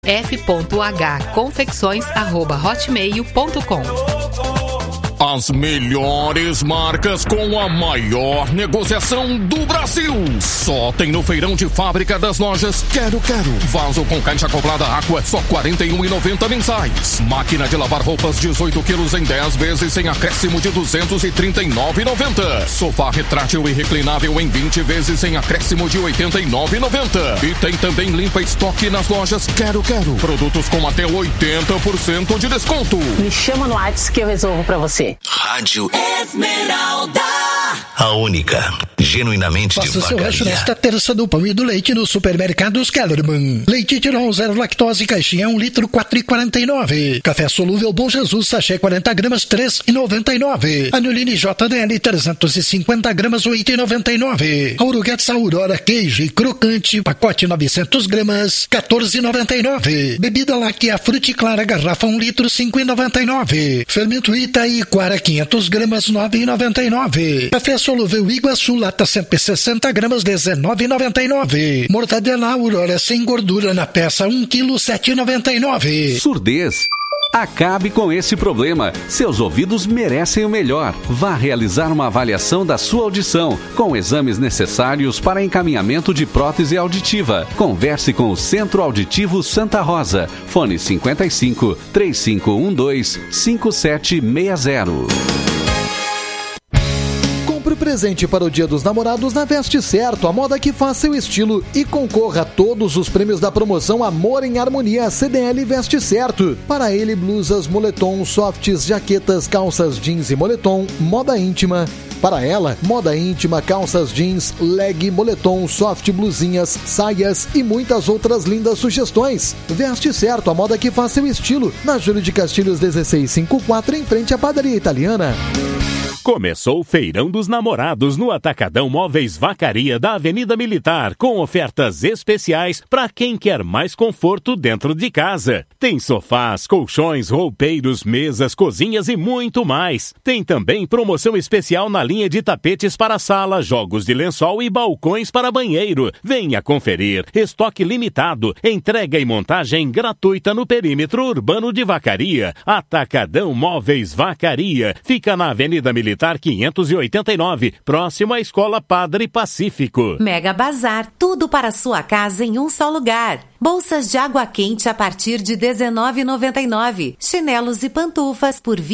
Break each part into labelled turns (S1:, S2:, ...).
S1: f.hconfecções@hotmail.com.
S2: As melhores marcas com a maior negociação do Brasil. Só tem no feirão de fábrica das lojas Quero. Vaso com caixa acoplada Aqua, só R$ 41,90 mensais. Máquina de lavar roupas 18 quilos em 10 vezes sem acréscimo de R$ 239,90. Sofá retrátil e reclinável em 20 vezes sem acréscimo de R$ 89,90. E tem também limpa estoque nas lojas Quero. Produtos com até 80% de desconto.
S3: Me chama no WhatsApp que eu resolvo pra você.
S4: Rádio Esmeralda, a única, genuinamente
S5: Faça
S4: de
S5: seu
S4: Vacaria.
S5: rancho nesta terça do pão e do leite no Supermercados Kellerman. Leite Tirol 0 lactose, caixinha 1 litro, R$ 4,49. Café solúvel Bom Jesus, sachê 40 gramas, R$ 3,99. Anilini JDL 350 gramas, R$ 8,99. Auruguetes Aurora, queijo e crocante, pacote 900 gramas, R$ 14,99. Bebida láctea Fruticlara, garrafa 1 litro, R$ 5,99. Fermento Itaí, 500 gramas, R$ 9,99. Café solúvel Iguaçu, lata 160 gramas, R$ 19,99. Mortadela Aurora sem gordura na peça 1 quilo, R$ 7,99.
S6: Surdez. Acabe com esse problema. Seus ouvidos merecem o melhor. Vá realizar uma avaliação da sua audição, com exames necessários para encaminhamento de prótese auditiva. Converse com o Centro Auditivo Santa Rosa. Fone 55 3512 5760.
S7: Compre presente para o Dia dos Namorados na Veste Certo, a moda que faz seu estilo, e concorra a todos os prêmios da promoção Amor em Harmonia CDL Veste Certo. Para ele, blusas, moletom, softs, jaquetas, calças jeans e moletom, moda íntima. Para ela, moda íntima, calças jeans, leg, moletom, soft, blusinhas, saias e muitas outras lindas sugestões. Veste Certo, a moda que faz seu estilo, na Júlio de Castilhos 1654, em frente à Padaria Italiana.
S8: Começou o Feirão dos Namorados no Atacadão Móveis Vacaria da Avenida Militar, com ofertas especiais para quem quer mais conforto dentro de casa. Tem sofás, colchões, roupeiros, mesas, cozinhas e muito mais. Tem também promoção especial na linha de tapetes para sala, jogos de lençol e balcões para banheiro. Venha conferir. Estoque limitado. Entrega e montagem gratuita no perímetro urbano de Vacaria. Atacadão Móveis Vacaria. Fica na Avenida Militar 589, próximo à Escola Padre Pacífico.
S9: Mega Bazar, tudo para sua casa em um só lugar. Bolsas de água quente a partir de R$ 19,99. Chinelos e pantufas por R$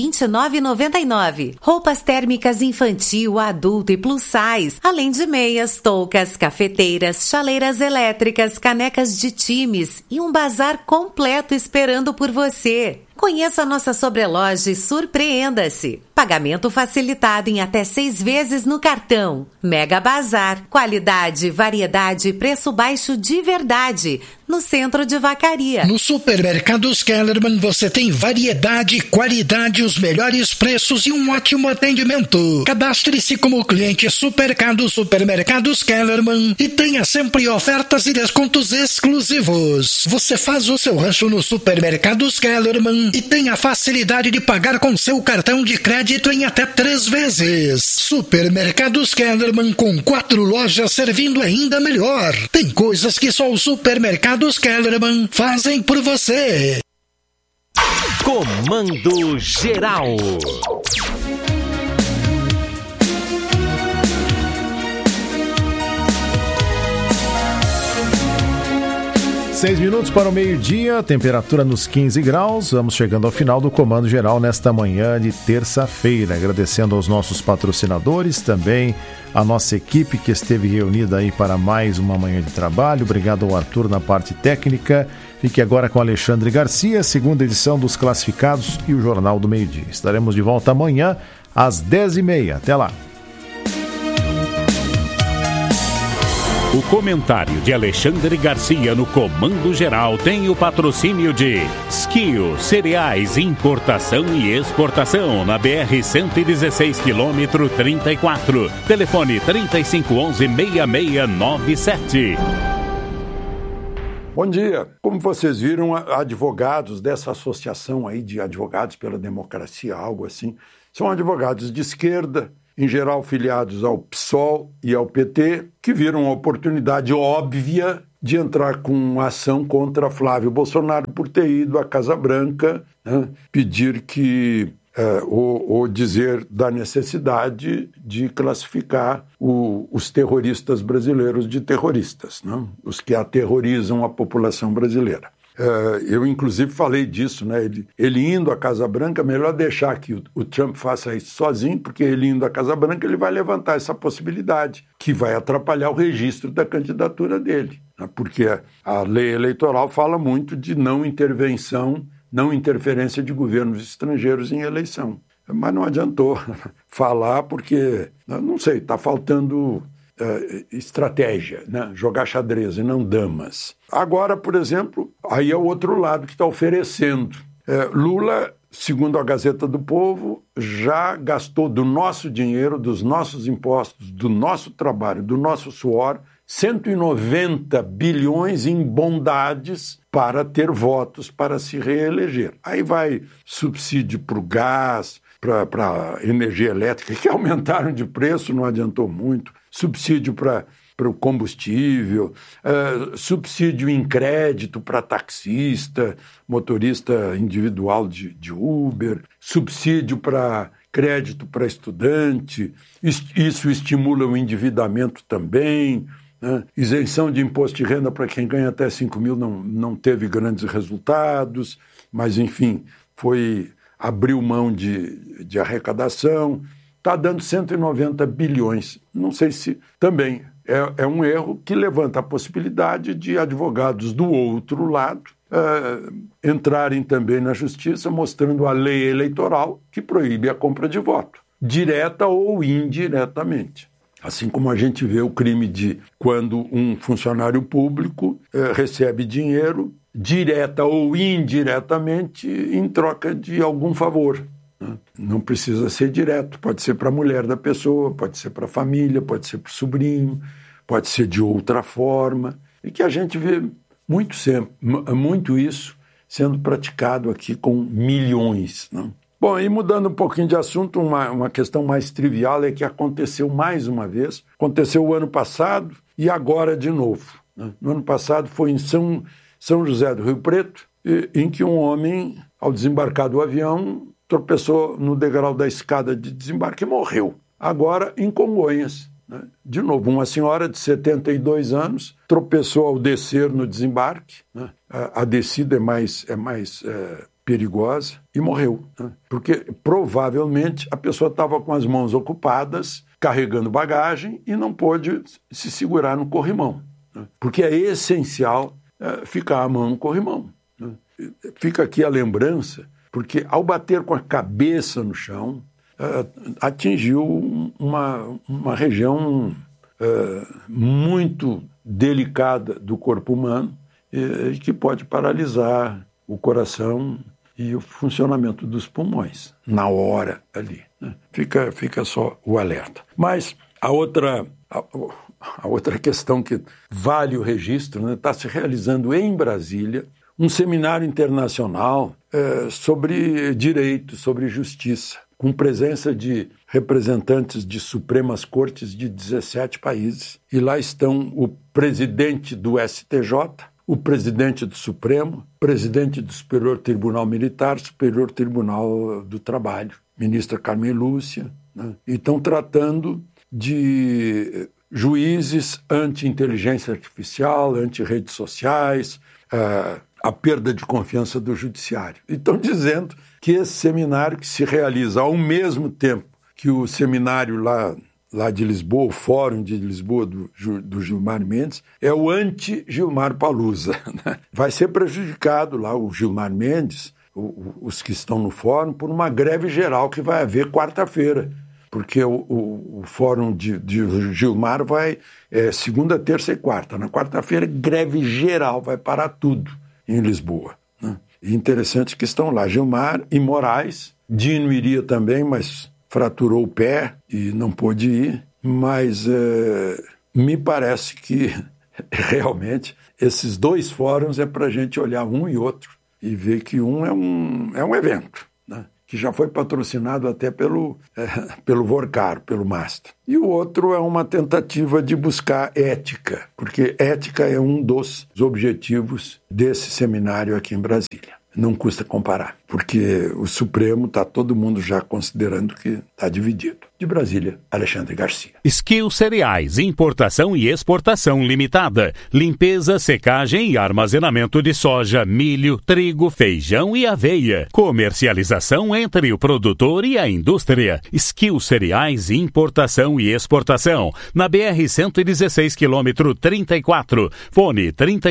S9: 29,99. Roupas térmicas infantil, adulto e plus size. Além de meias, toucas, cafeteiras, chaleiras elétricas, canecas de times e um bazar completo esperando por você. Conheça a nossa sobreloja e surpreenda-se. Pagamento facilitado em até 6 vezes no cartão. Mega Bazar. Qualidade, variedade e preço baixo de verdade. No centro de Vacaria.
S5: No Supermercados Kellerman você tem variedade, qualidade, os melhores preços e um ótimo atendimento. Cadastre-se como cliente Supermercados Kellerman e tenha sempre ofertas e descontos exclusivos. Você faz o seu rancho no Supermercados Kellerman e tem a facilidade de pagar com seu cartão de crédito em até 3 vezes. Supermercados Kellerman, com 4 lojas servindo ainda melhor. Tem coisas que só o Supermercados Kellerman fazem por você.
S8: Comando Geral.
S10: 6 minutos para o meio-dia, temperatura nos 15 graus. Vamos chegando ao final do Comando Geral nesta manhã de terça-feira. Agradecendo aos nossos patrocinadores, também a nossa equipe que esteve reunida aí para mais uma manhã de trabalho. Obrigado ao Arthur na parte técnica. Fique agora com Alexandre Garcia, segunda edição dos Classificados e o Jornal do Meio-Dia. Estaremos de volta amanhã às 10h30. Até lá.
S8: O comentário de Alexandre Garcia no Comando Geral tem o patrocínio de Skio Cereais, importação e exportação na BR-116, quilômetro 34. Telefone 3511-6697.
S11: Bom dia. Como vocês viram, advogados dessa associação aí de advogados pela democracia, algo assim, são advogados de esquerda, em geral filiados ao PSOL e ao PT, que viram a oportunidade óbvia de entrar com uma ação contra Flávio Bolsonaro por ter ido à Casa Branca, né, pedir que ou dizer da necessidade de classificar os terroristas brasileiros de terroristas, né? Os que aterrorizam a população brasileira. Eu, inclusive, falei disso, né? Ele indo à Casa Branca, melhor deixar que o Trump faça isso sozinho, porque ele indo à Casa Branca, ele vai levantar essa possibilidade, que vai atrapalhar o registro da candidatura dele, né? Porque a lei eleitoral fala muito de não interferência de governos estrangeiros em eleição. Mas não adiantou falar porque, não sei, está faltando estratégia, né? Jogar xadrez e não damas. Agora, por exemplo, aí é o outro lado que está oferecendo. Lula, segundo a Gazeta do Povo, já gastou do nosso dinheiro, dos nossos impostos, do nosso trabalho, do nosso suor, 190 bilhões em bondades para ter votos para se reeleger. Aí vai subsídio para o gás, para energia elétrica, que aumentaram de preço, não adiantou muito, subsídio para o combustível, subsídio em crédito para taxista, motorista individual de Uber, subsídio para crédito para estudante, isso estimula o endividamento também, né? Isenção de imposto de renda para quem ganha até 5 mil não teve grandes resultados, mas enfim, abriu mão de arrecadação, está dando 190 bilhões. Não sei se também é um erro que levanta a possibilidade de advogados do outro lado entrarem também na justiça mostrando a lei eleitoral que proíbe a compra de voto, direta ou indiretamente. Assim como a gente vê o crime de quando um funcionário público recebe dinheiro direta ou indiretamente em troca de algum favor. Não precisa ser direto, pode ser para a mulher da pessoa, pode ser para a família, pode ser para o sobrinho, pode ser de outra forma, e que a gente vê muito isso sendo praticado aqui com milhões, né? Bom, e mudando um pouquinho de assunto, uma questão mais trivial é que aconteceu mais uma vez, aconteceu o ano passado e agora de novo, né? No ano passado foi em São José do Rio Preto, em que um homem, ao desembarcar do avião, tropeçou no degrau da escada de desembarque e morreu. Agora, em Congonhas, né? De novo, uma senhora de 72 anos tropeçou ao descer no desembarque, né? A descida é mais perigosa e morreu, né? Porque provavelmente a pessoa estava com as mãos ocupadas, carregando bagagem e não pôde se segurar no corrimão, né? Porque é essencial ficar a mão no corrimão, né? Fica aqui a lembrança, porque ao bater com a cabeça no chão, atingiu uma região muito delicada do corpo humano e que pode paralisar o coração e o funcionamento dos pulmões na hora ali, né? Fica só o alerta. Mas a outra questão que vale o registro, né? Está se realizando em Brasília um seminário internacional sobre direito, sobre justiça, com presença de representantes de Supremas Cortes de 17 países. E lá estão o presidente do STJ, o presidente do Supremo, presidente do Superior Tribunal Militar, Superior Tribunal do Trabalho, ministra Carmen Lúcia, né? E estão tratando de juízes anti-inteligência artificial, anti-redes sociais, a perda de confiança do judiciário. E estão dizendo que esse seminário, que se realiza ao mesmo tempo que o seminário lá de Lisboa, o Fórum de Lisboa do Gilmar Mendes, é o anti-Gilmar Palusa, né? Vai ser prejudicado lá o Gilmar Mendes, os que estão no fórum, por uma greve geral que vai haver quarta-feira, porque o Fórum de Gilmar vai segunda, terça e quarta. Na quarta-feira, greve geral, vai parar tudo em Lisboa, né? E interessante que estão lá Gilmar e Moraes. Dino iria também, mas fraturou o pé e não pôde ir. Mas me parece que realmente esses dois fóruns é para a gente olhar um e outro e ver que um é um evento, né? que já foi patrocinado até pelo Vorcaro, pelo Master. E o outro é uma tentativa de buscar ética, porque ética é um dos objetivos desse seminário aqui em Brasília. Não custa comparar, porque o Supremo está todo mundo já considerando que está dividido. De Brasília, Alexandre Garcia.
S8: Skill Cereais, importação e exportação limitada. Limpeza, secagem e armazenamento de soja, milho, trigo, feijão e aveia. Comercialização entre o produtor e a indústria. Skill Cereais, importação e exportação. Na BR-116, quilômetro 34. Fone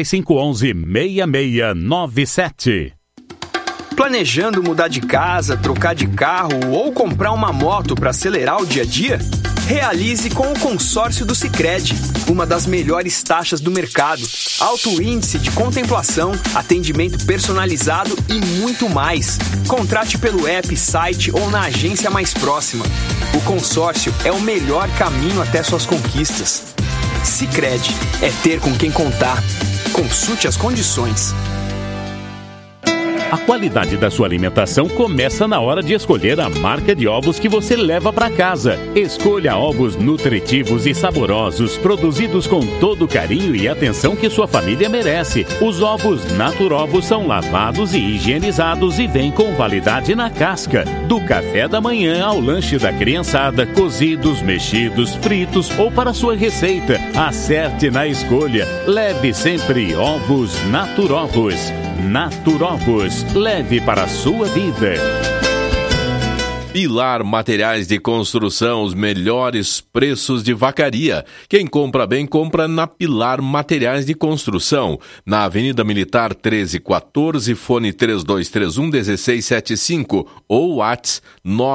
S8: 3511-6697.
S12: Planejando mudar de casa, trocar de carro ou comprar uma moto para acelerar o dia a dia? Realize com o consórcio do Sicredi, uma das melhores taxas do mercado, alto índice de contemplação, atendimento personalizado e muito mais. Contrate pelo app, site ou na agência mais próxima. O consórcio é o melhor caminho até suas conquistas. Sicredi é ter com quem contar. Consulte as condições.
S8: A qualidade da sua alimentação começa na hora de escolher a marca de ovos que você leva para casa. Escolha ovos nutritivos e saborosos, produzidos com todo o carinho e atenção que sua família merece. Os ovos Naturovos são lavados e higienizados e vêm com validade na casca. Do café da manhã ao lanche da criançada, cozidos, mexidos, fritos ou para sua receita. Acerte na escolha. Leve sempre ovos Naturovos. Naturovos, leve para a sua vida.
S13: Pilar Materiais de Construção, os melhores preços de Vacaria. Quem compra bem, compra na Pilar Materiais de Construção. Na Avenida Militar 1314, fone 3231-1675 ou WhatsApp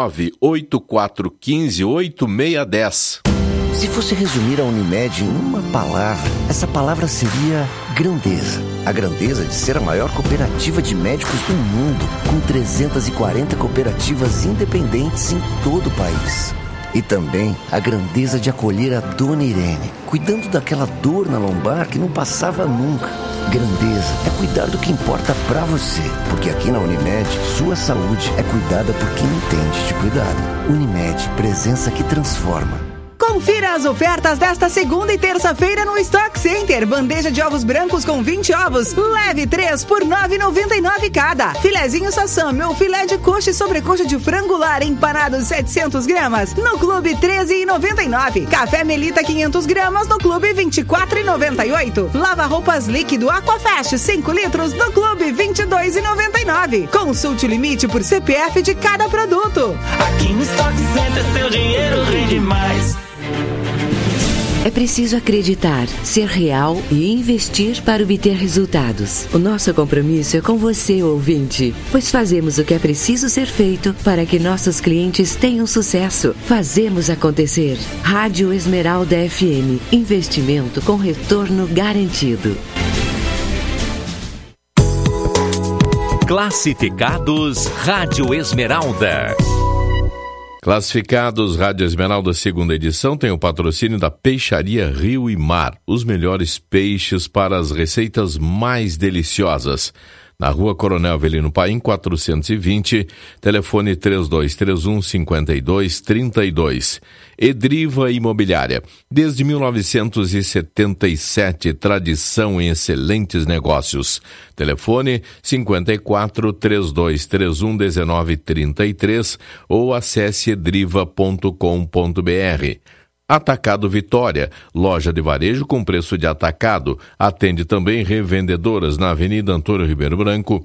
S13: 98415-8610.
S14: Se fosse resumir a Unimed em uma palavra, essa palavra seria grandeza. A grandeza de ser a maior cooperativa de médicos do mundo, com 340 cooperativas independentes em todo o país. E também a grandeza de acolher a Dona Irene, cuidando daquela dor na lombar que não passava nunca. Grandeza é cuidar do que importa pra você, porque aqui na Unimed, sua saúde é cuidada por quem entende de cuidado. Unimed, presença que transforma.
S15: Confira as ofertas desta segunda e terça-feira no Stock Center. Bandeja de ovos brancos com 20 ovos. Leve 3 por R$ 9,99 cada. Filezinho Sassami ou filé de coxa e sobrecoxa de frango lar empanado 700 gramas. No Clube R$ 13,99. Café Melita 500 gramas no Clube R$ 24,98. Lava roupas líquido Aquafast 5 litros no Clube R$ 22,99. Consulte o limite por CPF de cada produto.
S16: Aqui no Stock Center seu dinheiro rende mais.
S17: É preciso acreditar, ser real e investir para obter resultados. O nosso compromisso é com você, ouvinte, pois fazemos o que é preciso ser feito para que nossos clientes tenham sucesso. Fazemos acontecer. Rádio Esmeralda FM. Investimento com retorno garantido.
S18: Classificados Rádio Esmeralda.
S13: Classificados Rádio Esmeralda, segunda edição, tem o patrocínio da Peixaria Rio e Mar. Os melhores peixes para as receitas mais deliciosas. Na Rua Coronel Avelino Paim, 420, telefone 3231-5232. Edriva Imobiliária. Desde 1977, tradição em excelentes negócios. Telefone 54-3231-1933 ou acesse edriva.com.br. Atacado Vitória, loja de varejo com preço de atacado. Atende também revendedoras na Avenida Antônio Ribeiro Branco,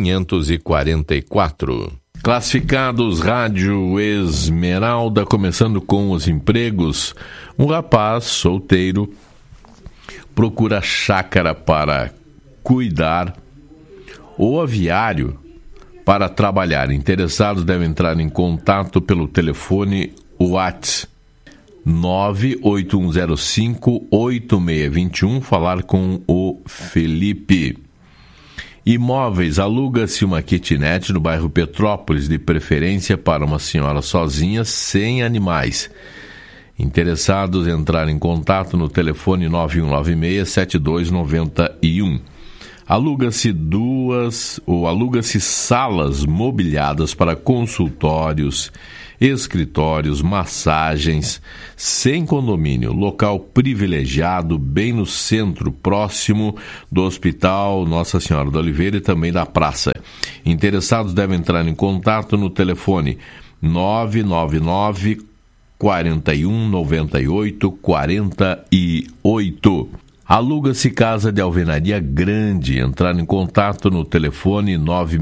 S13: 544. Classificados Rádio Esmeralda, começando com os empregos. Um rapaz solteiro procura chácara para cuidar ou aviário para trabalhar. Interessados devem entrar em contato pelo telefone WhatsApp 98105-8621, falar com o Felipe. Imóveis, aluga-se uma kitnet no bairro Petrópolis, de preferência para uma senhora sozinha, sem animais. Interessados, entrar em contato no telefone 9196-7291. Aluga-se salas mobiliadas para consultórios, escritórios, massagens, sem condomínio, local privilegiado, bem no centro, próximo do Hospital Nossa Senhora do Oliveira e também da praça. Interessados devem entrar em contato no telefone 999 41 98 48. Aluga-se casa de alvenaria grande. Entrar em contato no telefone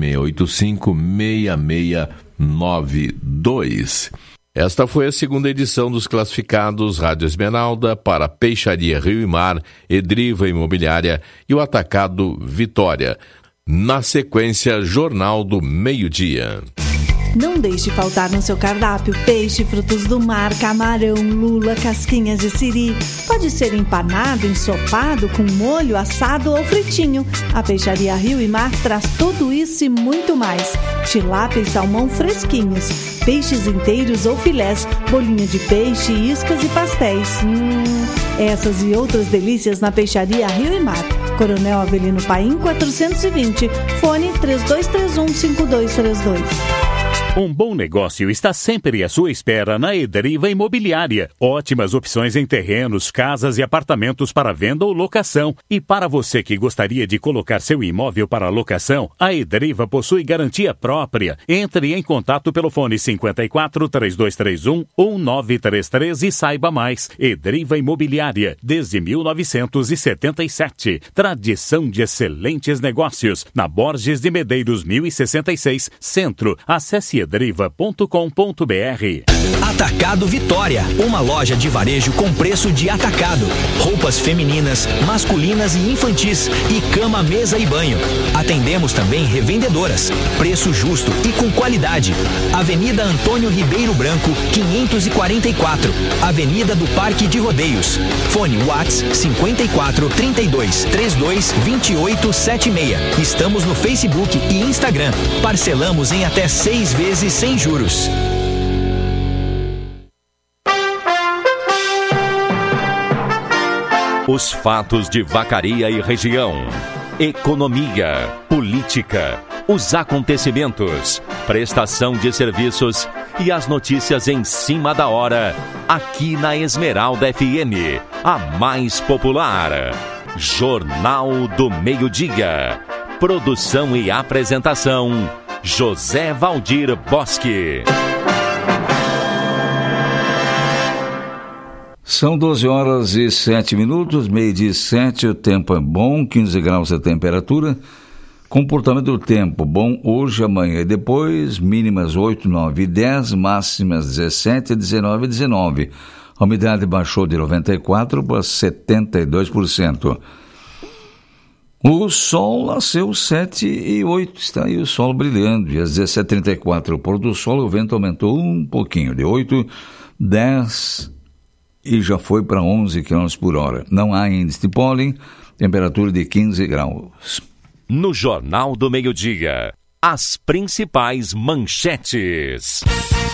S13: 9685-6692. Esta foi a segunda edição dos classificados Rádio Esmeralda para Peixaria Rio e Mar, Edriva Imobiliária e o Atacado Vitória. Na sequência, Jornal do Meio-Dia.
S19: Não deixe faltar no seu cardápio peixe, frutos do mar, camarão, lula, casquinhas de siri. Pode ser empanado, ensopado, com molho, assado ou fritinho. A Peixaria Rio e Mar traz tudo isso e muito mais. Tilápia e salmão fresquinhos, peixes inteiros ou filés, bolinho de peixe, iscas e pastéis. Essas e outras delícias na Peixaria Rio e Mar. Coronel Avelino Paim 420, fone 3231-5232.
S8: Um bom negócio está sempre à sua espera na Edriva Imobiliária. Ótimas opções em terrenos, casas e apartamentos para venda ou locação. E para você que gostaria de colocar seu imóvel para locação, a Edriva possui garantia própria. Entre em contato pelo fone 54 3231 1933 e saiba mais. Edriva Imobiliária, desde 1977. Tradição de excelentes negócios. Na Borges de Medeiros 1066, Centro. Acesse edriva.com.br.
S20: Atacado Vitória, uma loja de varejo com preço de atacado. Roupas femininas, masculinas e infantis e cama, mesa e banho. Atendemos também revendedoras. Preço justo e com qualidade. Avenida Antônio Ribeiro Branco, 544. Avenida do Parque de Rodeios. Fone WhatsApp 54 32 32 28 76. Estamos no Facebook e Instagram. Parcelamos em até 6 vezes sem juros.
S18: Os fatos de Vacaria e região. Economia, política, os acontecimentos, prestação de serviços e as notícias em cima da hora, aqui na Esmeralda FM, a mais popular. Jornal do Meio-Dia. Produção e apresentação, José Valdir Bosque.
S21: São 12 horas e 7 minutos, 12:07, o tempo é bom, 15 graus a temperatura. Comportamento do tempo bom hoje, amanhã e depois, mínimas 8, 9 e 10, máximas 17, 19 e 19. A umidade baixou de 94% para 72%. O sol nasceu 7 e 8, está aí o sol brilhando, e às 17h34 o pôr do sol, o vento aumentou um pouquinho, de 8, 10 e já foi para 11 km por hora. Não há índice de pólen, temperatura de 15 graus.
S18: No Jornal do Meio-Dia, as principais manchetes.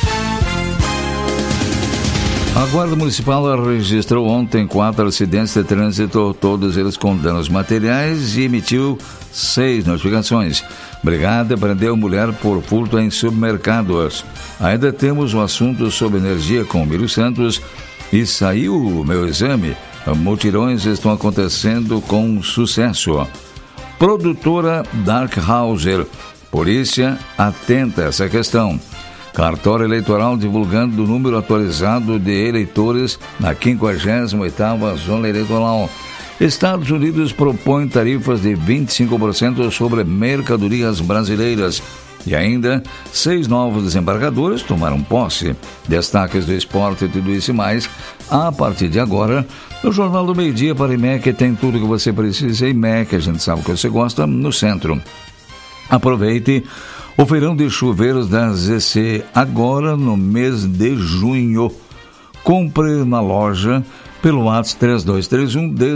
S21: A Guarda Municipal registrou ontem 4 acidentes de trânsito, todos eles com danos materiais, e emitiu 6 notificações. Brigada prendeu mulher por furto em supermercados. Ainda temos um assunto sobre energia com Miro Santos e saiu o meu exame. Mutirões estão acontecendo com sucesso. Produtora Dark Hauser. Polícia atenta a essa questão. Cartório eleitoral divulgando o número atualizado de eleitores na 58ª Zona Eleitoral. Estados Unidos propõe tarifas de 25% sobre mercadorias brasileiras. E ainda, 6 novos desembargadores tomaram posse. Destaques do esporte e tudo isso e mais, a partir de agora, no Jornal do Meio-Dia para IMEC tem tudo que você precisa. IMEC, a gente sabe que você gosta, no centro. Aproveite o feirão de chuveiros da ZC agora no mês de junho. Compre na loja pelo WhatsApp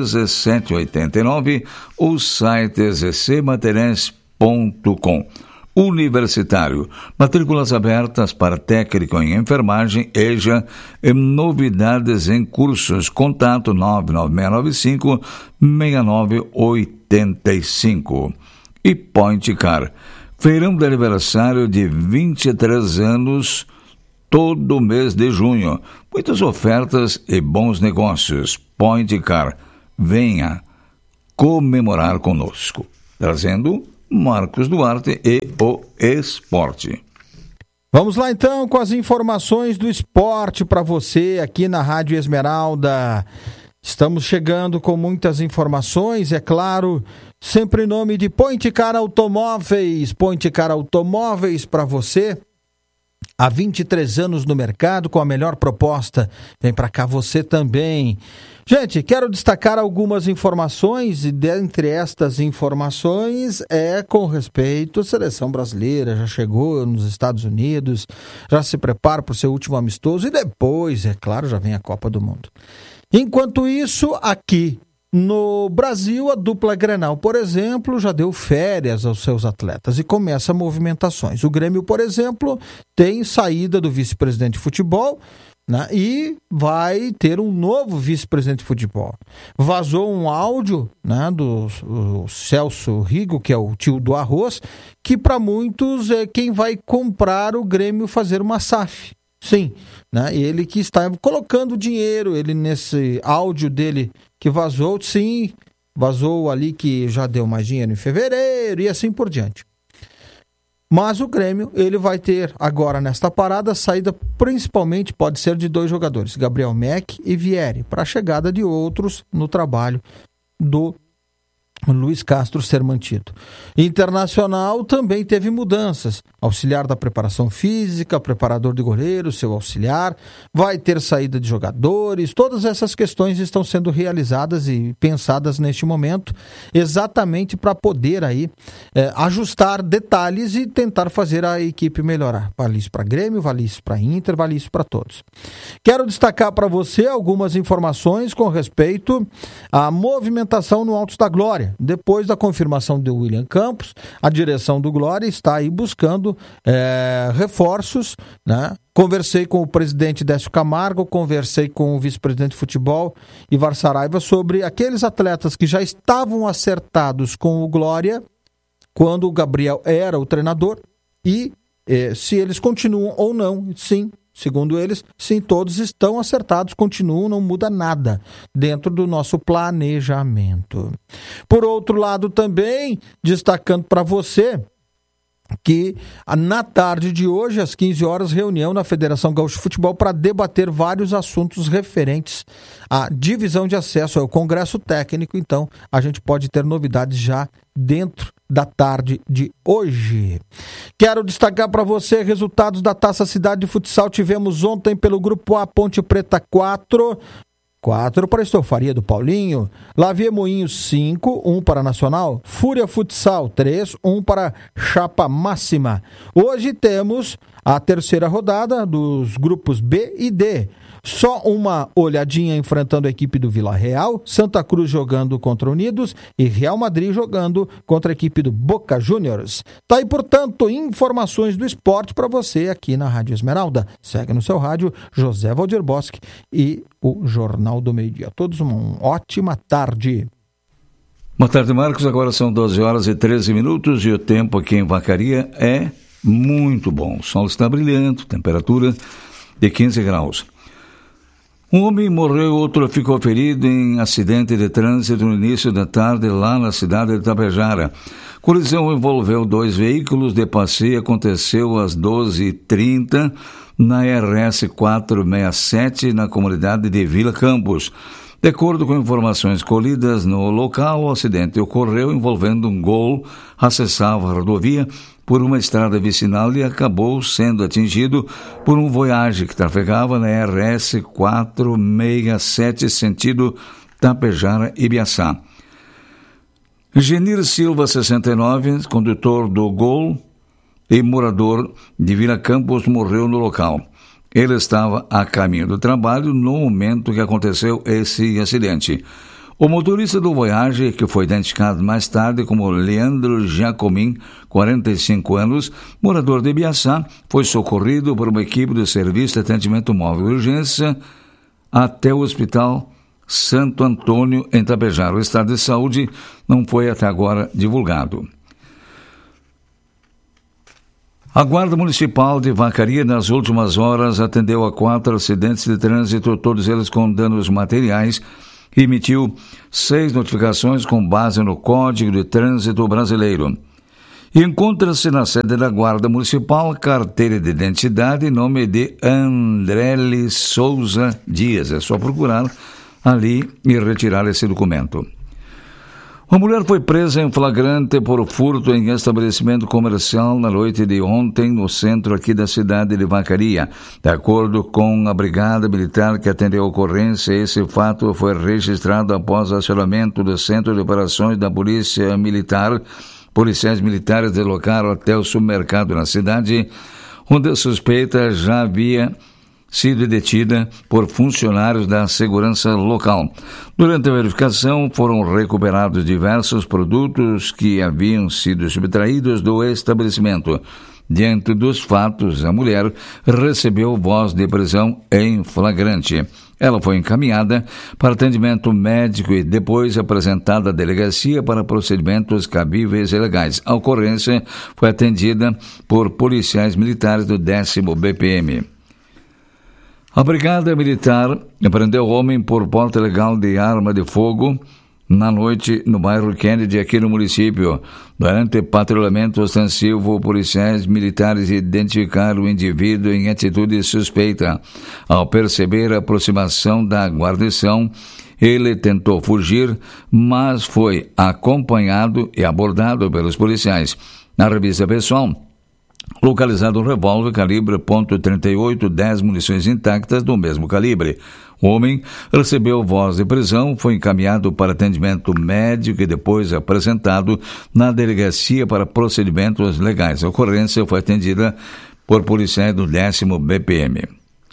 S21: 3231-1789, o site zcmateriais.com. Universitário. Matrículas abertas para técnico em enfermagem, EJA, e novidades em cursos. Contato 99695-6985. E Point Car. Feirão de aniversário de 23 anos, todo mês de junho. Muitas ofertas e bons negócios. Point Car. Venha comemorar conosco. Trazendo Marcos Duarte e o esporte.
S1: Vamos lá então com as informações do esporte para você aqui na Rádio Esmeralda. Estamos chegando com muitas informações, é claro, sempre em nome de Point Car Automóveis. Point Car Automóveis para você. Há 23 anos no mercado com a melhor proposta. Vem para cá você também. Gente, quero destacar algumas informações e dentre estas informações é com respeito à seleção brasileira. Já chegou nos Estados Unidos, já se prepara para o seu último amistoso e depois, é claro, já vem a Copa do Mundo. Enquanto isso, aqui no Brasil, a dupla Grenal, por exemplo, já deu férias aos seus atletas e começa movimentações. O Grêmio, por exemplo, tem saída do vice-presidente de futebol, né, e vai ter um novo vice-presidente de futebol. Vazou um áudio, né, do Celso Rigo, que é o tio do arroz, que para muitos é quem vai comprar o Grêmio fazer uma SAF. Sim, né, ele que está colocando dinheiro, ele nesse áudio dele que vazou, sim, vazou ali que já deu mais dinheiro em fevereiro e assim por diante. Mas o Grêmio, ele vai ter agora nesta parada, saída principalmente pode ser de 2 jogadores, Gabriel Mack e Vieri, para a chegada de outros no trabalho do Luiz Castro ser mantido. Internacional também teve mudanças. Auxiliar da preparação física, preparador de goleiro, seu auxiliar, vai ter saída de jogadores. Todas essas questões estão sendo realizadas e pensadas neste momento, exatamente para poder aí ajustar detalhes e tentar fazer a equipe melhorar. Vale isso para Grêmio, vale isso para Inter, vale isso para todos. Quero destacar para você algumas informações com respeito à movimentação no Altos da Glória. Depois da confirmação do William Campos, a direção do Glória está aí buscando reforços, né? Conversei com o presidente Décio Camargo, conversei com o vice-presidente de futebol, Ivar Saraiva, sobre aqueles atletas que já estavam acertados com o Glória, quando o Gabriel era o treinador, e se eles continuam ou não. Sim, segundo eles, sim, todos estão acertados, continuam, não muda nada dentro do nosso planejamento. Por outro lado também, destacando para você que na tarde de hoje, às 15 horas, reunião na Federação Gaúcha de Futebol para debater vários assuntos referentes à divisão de acesso ao Congresso Técnico. Então, a gente pode ter novidades já dentro da tarde de hoje. Quero destacar para você resultados da Taça Cidade de Futsal. Tivemos ontem pelo Grupo A, Ponte Preta 4 para Estofaria do Paulinho, Lavie Moinhos 5, 1 para Nacional, Fúria Futsal 3, 1 para Chapa Máxima. Hoje temos a terceira rodada dos grupos B e D. Só uma olhadinha enfrentando a equipe do Vila Real, Santa Cruz jogando contra Unidos e Real Madrid jogando contra a equipe do Boca Juniors. Tá aí, portanto, informações do esporte para você aqui na Rádio Esmeralda. Segue no seu rádio José Valdir Bosque e o Jornal do Meio-Dia. Todos uma ótima tarde.
S21: Boa tarde, Marcos. Agora são 12 horas e 13 minutos e o tempo aqui em Vacaria é muito bom. O sol está brilhando, temperatura de 15 graus. Um homem morreu, outro ficou ferido em acidente de trânsito no início da tarde lá na cidade de Tapejara. Colisão envolveu 2 veículos de passeio, aconteceu às 12h30 na RS 467 na comunidade de Vila Campos. De acordo com informações colhidas no local, o acidente ocorreu envolvendo um Gol, acessava a rodovia por uma estrada vicinal e acabou sendo atingido por um Voyage que trafegava na RS 467 sentido Tapejara-Ibiaçá. Genir Silva, 69, condutor do Gol e morador de Vila Campos, morreu no local. Ele estava a caminho do trabalho no momento que aconteceu esse acidente. O motorista do Voyage, que foi identificado mais tarde como Leandro Jacomin, 45 anos, morador de Ibiaçá, foi socorrido por uma equipe do Serviço de Atendimento Móvel de Urgência até o Hospital Santo Antônio, em Tapejara. O estado de saúde não foi até agora divulgado. A Guarda Municipal de Vacaria, nas últimas horas, atendeu a 4 acidentes de trânsito, todos eles com danos materiais, e emitiu 6 notificações com base no Código de Trânsito Brasileiro. Encontra-se na sede da Guarda Municipal carteira de identidade em nome de Andrele Souza Dias. É só procurar ali e retirar esse documento. Uma mulher foi presa em flagrante por furto em estabelecimento comercial na noite de ontem no centro aqui da cidade de Vacaria. De acordo com a Brigada Militar que atendeu a ocorrência, esse fato foi registrado após acionamento do Centro de Operações da Polícia Militar. Policiais militares deslocaram até o supermercado na cidade, onde a suspeita já havia sido detida por funcionários da segurança local. Durante a verificação, foram recuperados diversos produtos que haviam sido subtraídos do estabelecimento. Diante dos fatos, a mulher recebeu voz de prisão em flagrante. Ela foi encaminhada para atendimento médico e depois apresentada à delegacia para procedimentos cabíveis e legais. A ocorrência foi atendida por policiais militares do 10º BPM. A Brigada Militar prendeu homem por porte ilegal de arma de fogo na noite no bairro Kennedy, aqui no município. Durante patrulhamento ostensivo, policiais militares identificaram o indivíduo em atitude suspeita. Ao perceber a aproximação da guarnição, ele tentou fugir, mas foi acompanhado e abordado pelos policiais. Na revista pessoal, localizado um revólver calibre .38, 10 munições intactas do mesmo calibre. O homem recebeu voz de prisão, foi encaminhado para atendimento médico e depois apresentado na delegacia para procedimentos legais. A ocorrência foi atendida por policiais do 10º BPM.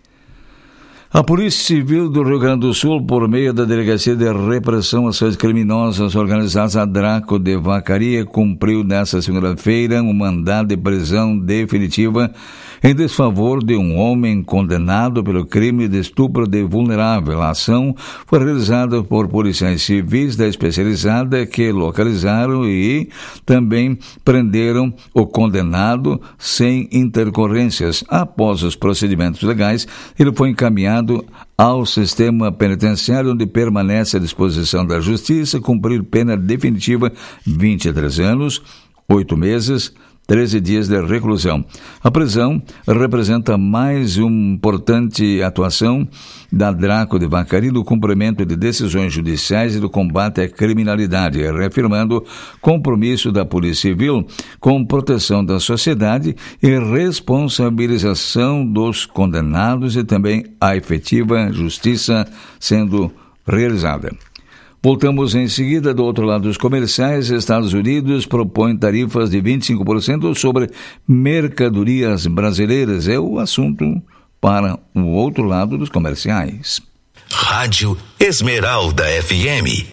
S21: A Polícia Civil do Rio Grande do Sul, por meio da Delegacia de Repressão às Ações Criminosas Organizadas, a Draco de Vacaria, cumpriu nesta segunda-feira um mandado de prisão definitiva em desfavor de um homem condenado pelo crime de estupro de vulnerável. A ação foi realizada por policiais civis da especializada que localizaram e também prenderam o condenado sem intercorrências. Após os procedimentos legais, ele foi encaminhado ao sistema penitenciário, onde permanece à disposição da Justiça, cumprir pena definitiva 23 anos, 8 meses, 13 dias de reclusão. A prisão representa mais uma importante atuação da Draco de Vacaria no cumprimento de decisões judiciais e do combate à criminalidade, reafirmando compromisso da Polícia Civil com proteção da sociedade e responsabilização dos condenados e também a efetiva justiça sendo realizada. Voltamos em seguida. Do outro lado dos comerciais, Estados Unidos propõe tarifas de 25% sobre mercadorias brasileiras. É o assunto para o outro lado dos comerciais.
S4: Rádio Esmeralda FM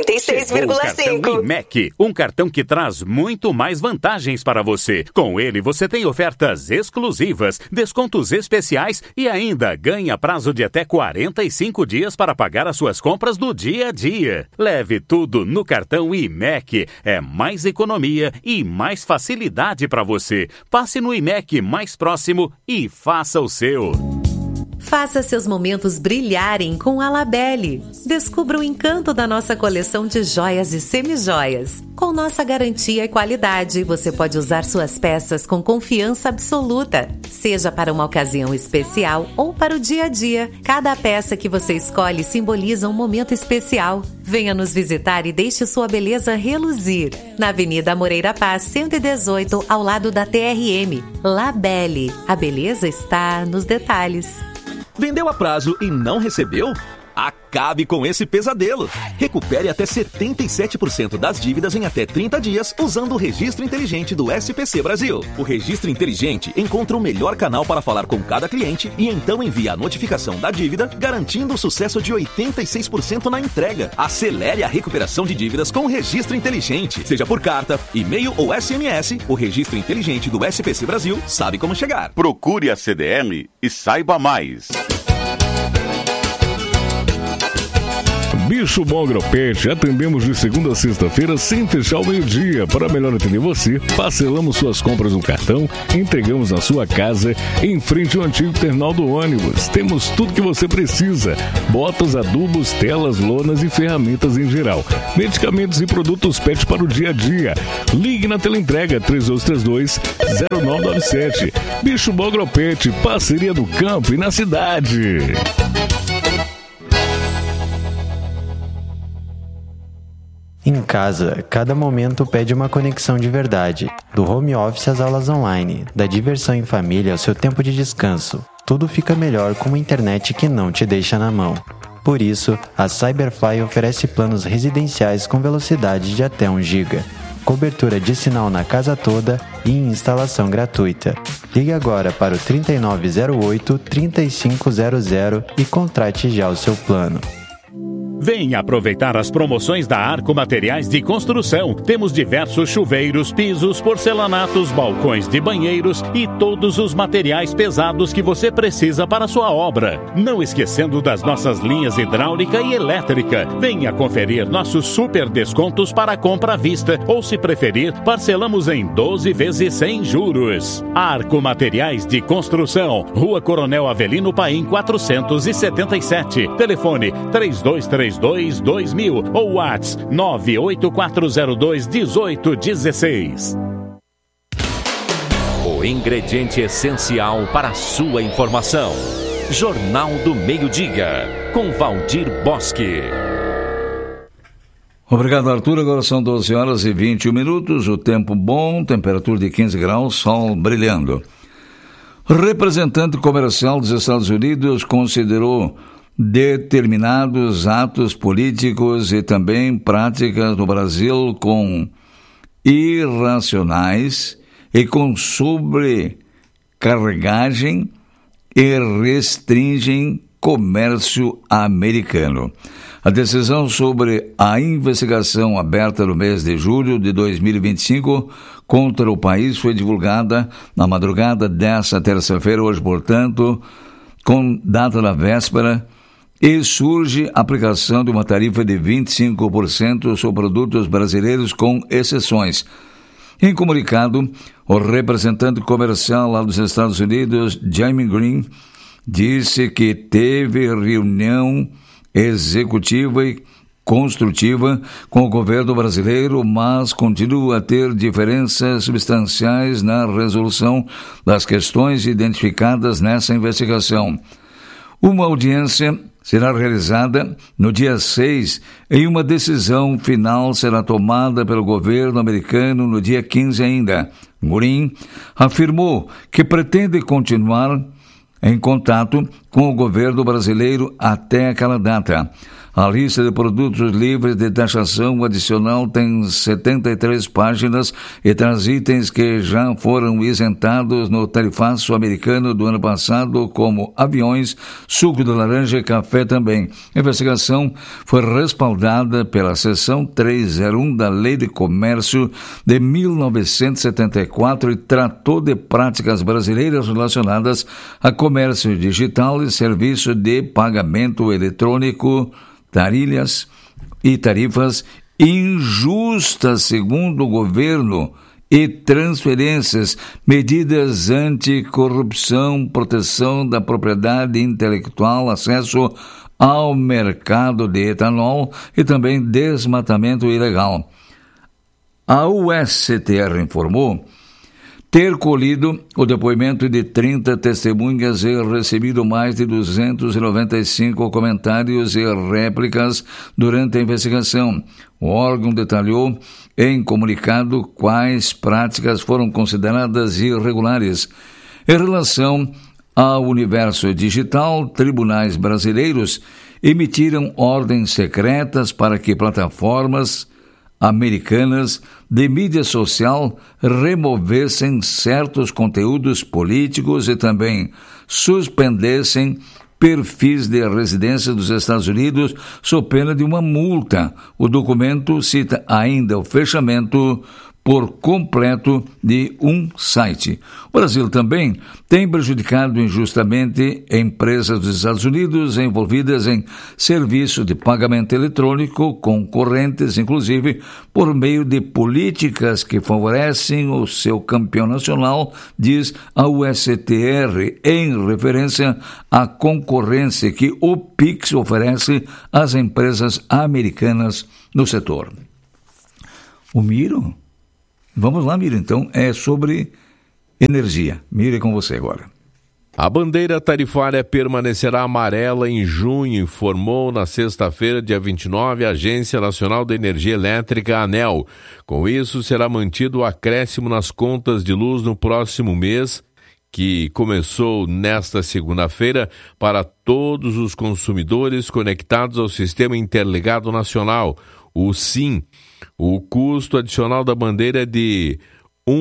S3: 96,5.
S8: IMEC, um cartão que traz muito mais vantagens para você. Com ele, você tem ofertas exclusivas, descontos especiais e ainda ganha prazo de até 45 dias para pagar as suas compras do dia a dia. Leve tudo no cartão IMEC. É mais economia e mais facilidade para você. Passe no IMEC mais próximo e faça o seu.
S9: Faça seus momentos brilharem com a Labelle. Descubra o encanto da nossa coleção de joias e semijoias. Com nossa garantia e qualidade, você pode usar suas peças com confiança absoluta. Seja para uma ocasião especial ou para o dia a dia, cada peça que você escolhe simboliza um momento especial. Venha nos visitar e deixe sua beleza reluzir. Na Avenida Moreira Paz, 118, ao lado da TRM. Labelle. A beleza está nos detalhes.
S18: Vendeu a prazo e não recebeu? Acabe com esse pesadelo. Recupere até 77% das dívidas em até 30 dias usando o registro inteligente do SPC Brasil. O registro inteligente encontra o melhor canal para falar com cada cliente e então envia a notificação da dívida, garantindo o sucesso de 86% na entrega. Acelere a recuperação de dívidas com o registro inteligente. Seja por carta, e-mail ou SMS, o registro inteligente do SPC Brasil sabe como chegar.
S2: Procure a CDL e saiba mais.
S22: Bicho Bom Agropet, atendemos de segunda a sexta-feira sem fechar ao meio-dia. Para melhor atender você, parcelamos suas compras no cartão, entregamos na sua casa, em frente ao antigo terminal do ônibus. Temos tudo que você precisa: botas, adubos, telas, lonas e ferramentas em geral. Medicamentos e produtos PET para o dia a dia. Ligue na teleentrega 3232-0997. Bicho Bom Agropet, parceria do campo e na cidade.
S23: Em casa, cada momento pede uma conexão de verdade. Do home office às aulas online, da diversão em família ao seu tempo de descanso. Tudo fica melhor com uma internet que não te deixa na mão. Por isso, a Cyberfly oferece planos residenciais com velocidade de até 1 GB. Cobertura de sinal na casa toda e instalação gratuita. Ligue agora para o 3908-3500 e contrate já o seu plano.
S8: Venha aproveitar as promoções da Arco Materiais de Construção. Temos diversos chuveiros, pisos, porcelanatos, balcões de banheiros e todos os materiais pesados que você precisa para a sua obra. Não esquecendo das nossas linhas hidráulica e elétrica. Venha conferir nossos super descontos para compra à vista ou, se preferir, parcelamos em 12 vezes sem juros. Arco Materiais de Construção, Rua Coronel Avelino Paim 477. Telefone 3232-2000 ou WhatsApp 98402-1816.
S18: O ingrediente essencial para a sua informação. Jornal do Meio-Dia, com Valdir Bosque.
S21: Obrigado, Arthur. Agora são 12 horas e 21 minutos. O tempo bom, temperatura de 15 graus, sol brilhando. Representante comercial dos Estados Unidos considerou determinados atos políticos e também práticas no Brasil com irracionais e com sobrecarregagem e restringem comércio americano. A decisão sobre a investigação aberta no mês de julho de 2025 contra o país foi divulgada na madrugada desta terça-feira, hoje, portanto, com data da véspera, e surge a aplicação de uma tarifa de 25% sobre produtos brasileiros com exceções. Em comunicado, o representante comercial lá dos Estados Unidos, Jamie Green, disse que teve reunião executiva e construtiva com o governo brasileiro, mas continua a ter diferenças substanciais na resolução das questões identificadas nessa investigação. Uma audiência será realizada no dia 6 e uma decisão final será tomada pelo governo americano no dia 15 ainda. Green afirmou que pretende continuar em contato com o governo brasileiro até aquela data. A lista de produtos livres de taxação adicional tem 73 páginas e traz itens que já foram isentados no tarifaço americano do ano passado, como aviões, suco de laranja e café também. A investigação foi respaldada pela seção 301 da Lei de Comércio de 1974 e tratou de práticas brasileiras relacionadas a comércio digital e serviço de pagamento eletrônico, tarilhas e tarifas injustas, segundo o governo, e transferências, medidas anticorrupção, proteção da propriedade intelectual, acesso ao mercado de etanol e também desmatamento ilegal. A USTR informou ter colhido o depoimento de 30 testemunhas e recebido mais de 295 comentários e réplicas durante a investigação. O órgão detalhou em comunicado quais práticas foram consideradas irregulares. Em relação ao universo digital, tribunais brasileiros emitiram ordens secretas para que plataformas americanas de mídia social removessem certos conteúdos políticos e também suspendessem perfis de residência dos Estados Unidos sob pena de uma multa. O documento cita ainda o fechamento por completo de um site. O Brasil também tem prejudicado injustamente empresas dos Estados Unidos envolvidas em serviço de pagamento eletrônico, concorrentes, inclusive, por meio de políticas que favorecem o seu campeão nacional, diz a USTR, em referência à concorrência que o Pix oferece às empresas americanas no setor. O Miro? Vamos lá, Mira, então, é sobre energia. Mira, é com você agora.
S13: A bandeira tarifária permanecerá amarela em junho, informou na sexta-feira, dia 29, a Agência Nacional de Energia Elétrica, ANEEL. Com isso, será mantido o acréscimo nas contas de luz no próximo mês, que começou nesta segunda-feira, para todos os consumidores conectados ao Sistema Interligado Nacional, o SIM. O custo adicional da bandeira é de R$